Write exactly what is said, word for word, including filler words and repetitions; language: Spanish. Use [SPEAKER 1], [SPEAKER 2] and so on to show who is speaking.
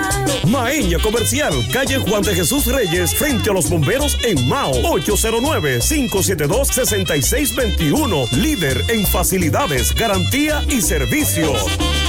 [SPEAKER 1] Maeña Comercial, calle Juan de Jesús Reyes, frente a los bomberos en Mao. ocho cero nueve, cinco siete dos, seis seis dos uno. Líder en facilidades, garantía y servicio.